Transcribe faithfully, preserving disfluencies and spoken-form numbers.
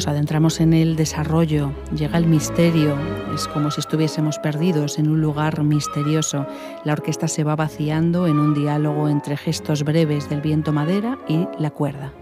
Nos adentramos en el desarrollo, llega el misterio, es como si estuviésemos perdidos en un lugar misterioso. La orquesta se va vaciando en un diálogo entre gestos breves del viento madera y la cuerda.